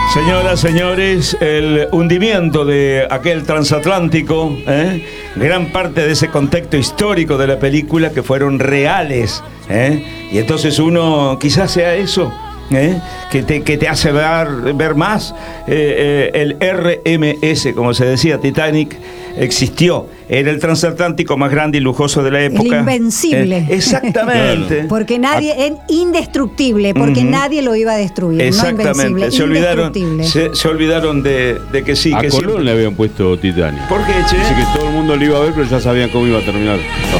Señoras, señores, el hundimiento de aquel transatlántico, gran parte de ese contexto histórico de la película que fueron reales, y entonces uno quizás sea eso, que te hace ver más. El RMS, como se decía, Titanic, existió. Era el transatlántico más grande y lujoso de la época. El invencible. Exactamente. Claro. Porque nadie, es indestructible, porque nadie lo iba a destruir. Exactamente. No se olvidaron de que sí. A que Colón sí. le habían puesto Titanic. ¿Por qué, che? Dice que todo el mundo lo iba a ver, pero ya sabían cómo iba a terminar.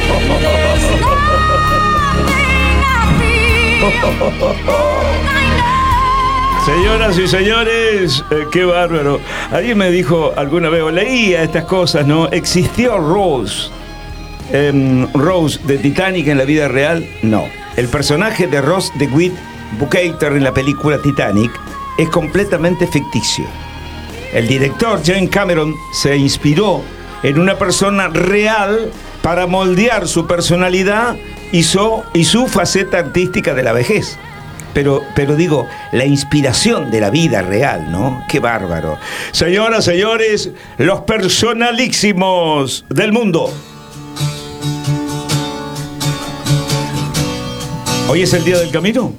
Señoras y señores, qué bárbaro. Alguien me dijo alguna vez, o leía estas cosas, ¿no? ¿Existió Rose? Rose de Titanic en la vida real? No. El personaje de Rose DeWitt Bukater en la película Titanic es completamente ficticio. El director James Cameron se inspiró en una persona real para moldear su personalidad y su faceta artística de la vejez. Pero digo, la inspiración de la vida real, ¿no? ¡Qué bárbaro! Señoras, señores, los personalísimos del mundo. ¿Hoy es el día del camino?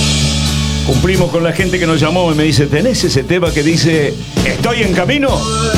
Cumplimos con la gente que nos llamó y me dice, ¿tenés ese tema que dice, estoy en camino?